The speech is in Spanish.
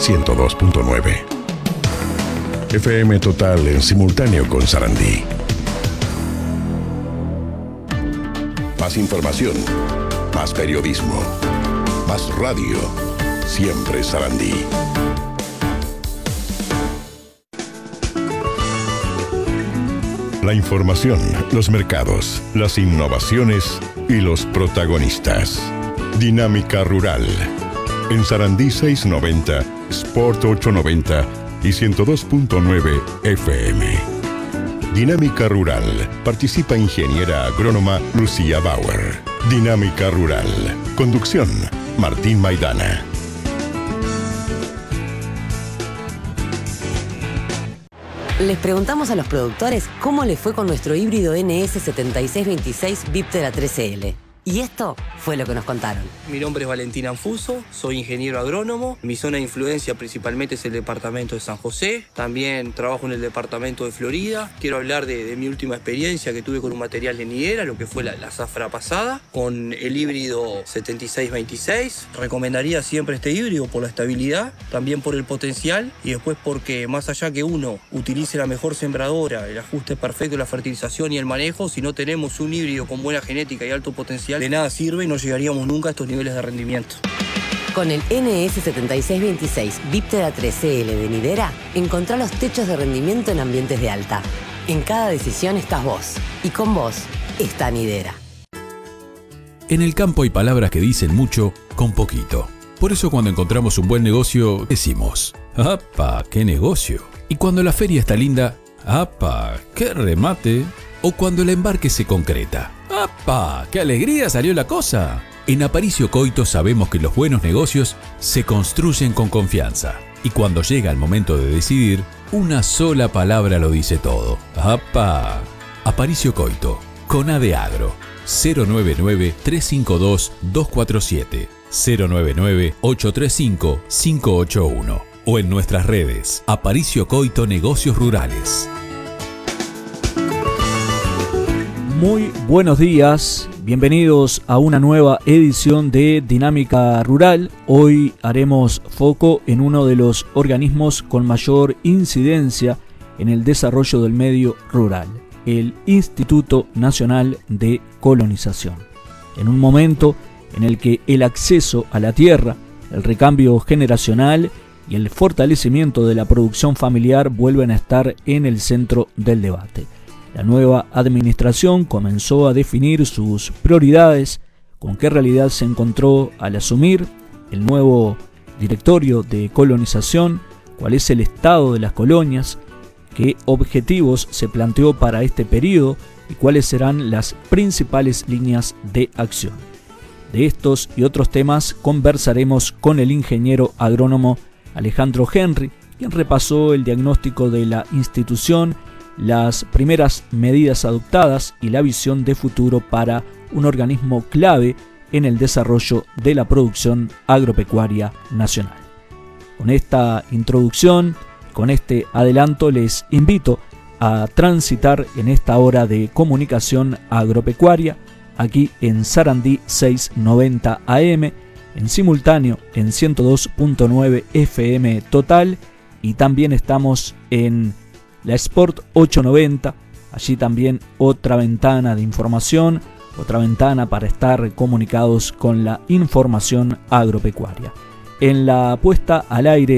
102.9. FM Total en simultáneo con Sarandí. Más información, más periodismo, más radio. Siempre Sarandí. La información, los mercados, las innovaciones y los protagonistas. Dinámica Rural. En Sarandí 690, Sport 890 y 102.9 FM. Dinámica Rural. Participa ingeniera agrónoma Lucía Bauer. Dinámica Rural. Conducción, Martín Maidana. Les preguntamos a los productores cómo les fue con nuestro híbrido NS7626 Viptera 13L. Y esto fue lo que nos contaron. Mi nombre es Valentín Anfuso, soy ingeniero agrónomo. Mi zona de influencia principalmente es el departamento de San José. También trabajo en el departamento de Florida. Quiero hablar de mi última experiencia que tuve con un material de nidera, lo que fue la zafra pasada, con el híbrido 7626. Recomendaría siempre este híbrido por la estabilidad, también por el potencial y después porque más allá que uno utilice la mejor sembradora, el ajuste perfecto de la fertilización y el manejo, si no tenemos un híbrido con buena genética y alto potencial, de nada sirve y no llegaríamos nunca a estos niveles de rendimiento. Con el NS7626 Viptera 13L de nidera, encontrá los techos de rendimiento en ambientes de alta. En cada decisión estás vos, y con vos está nidera. En el campo hay palabras que dicen mucho con poquito. Por eso cuando encontramos un buen negocio, decimos, ¡apa, qué negocio! Y cuando la feria está linda, ¡apa, qué remate! O cuando el embarque se concreta, ¡apa, qué alegría salió la cosa! En Aparicio Coito sabemos que los buenos negocios se construyen con confianza. Y cuando llega el momento de decidir, una sola palabra lo dice todo. ¡Apa! Aparicio Coito, con A de Agro. 099-352-247, 099-835-581 o en nuestras redes, Aparicio Coito Negocios Rurales. Muy buenos días, bienvenidos a una nueva edición de Dinámica Rural. Hoy haremos foco en uno de los organismos con mayor incidencia en el desarrollo del medio rural, el Instituto Nacional de Colonización. En un momento en el que el acceso a la tierra, el recambio generacional y el fortalecimiento de la producción familiar vuelven a estar en el centro del debate. La nueva administración comenzó a definir sus prioridades, con qué realidad se encontró al asumir el nuevo directorio de colonización, cuál es el estado de las colonias, qué objetivos se planteó para este periodo y cuáles serán las principales líneas de acción. De estos y otros temas conversaremos con el ingeniero agrónomo Alejandro Henry, quien repasó el diagnóstico de la institución, las primeras medidas adoptadas y la visión de futuro para un organismo clave en el desarrollo de la producción agropecuaria nacional. Con esta introducción, con este adelanto, les invito a transitar en esta hora de comunicación agropecuaria aquí en Sarandí 690 AM, en simultáneo en 102.9 FM Total, y también estamos en la Sport 890, allí también otra ventana de información, otra ventana para estar comunicados con la información agropecuaria. En la puesta al aire